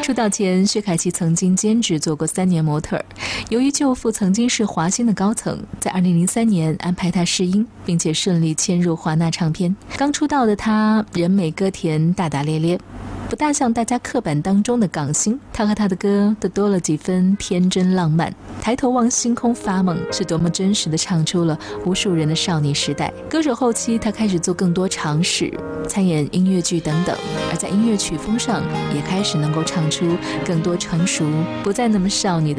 出道前，薛凯琪曾经兼职做过3年模特儿。由于舅父曾经是华星的高层，在2003年安排她试音，并且顺利签入华纳唱片。刚出道的她，人美歌甜，大大咧咧，不大像大家刻板当中的港星。她和她的歌都多了几分天真浪漫。抬头望星空发梦，是多么真实地唱出了无数人的少女时代。歌手后期，她开始做更多尝试，参演音乐剧等等，而在音乐曲风上也开始能够唱出更多成熟，不再那么少女的